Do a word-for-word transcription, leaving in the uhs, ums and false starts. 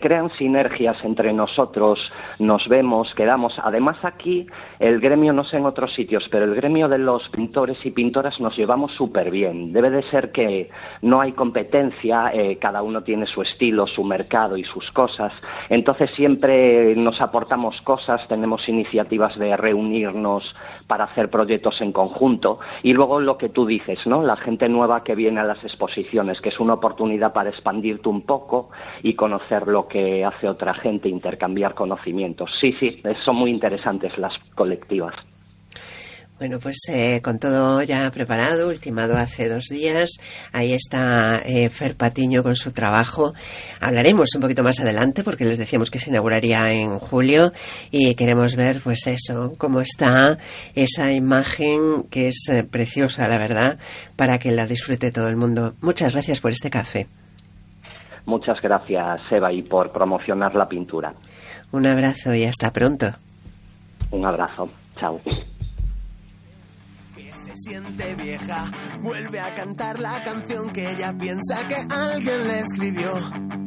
crean sinergias entre nosotros, nos vemos, quedamos. Además aquí el gremio, no sé en otros sitios, pero el gremio de los pintores y pintoras nos llevamos súper bien. Debe de ser que no hay competencia, eh, cada uno tiene su estilo, su mercado y sus cosas. Entonces siempre nos aportamos cosas, tenemos iniciativas de reunirnos para hacer proyectos en conjunto. Y luego lo que tú dices, ¿no? La gente nueva que viene a las exposiciones, que es una oportunidad para expandirte un poco y conocer lo que hace otra gente, intercambiar conocimientos. Sí, sí, son muy interesantes las colectivas. Bueno, pues eh, con todo ya preparado, ultimado hace dos días, ahí está eh, Fer Patiño con su trabajo. Hablaremos un poquito más adelante porque les decíamos que se inauguraría en julio y queremos ver pues eso, cómo está esa imagen que es eh, preciosa, la verdad, para que la disfrute todo el mundo. Muchas gracias por este café. Muchas gracias, Eva, y por promocionar la pintura. Un abrazo y hasta pronto. Un abrazo. Chao. Se siente vieja, vuelve a cantar la canción que ella piensa que alguien le escribió.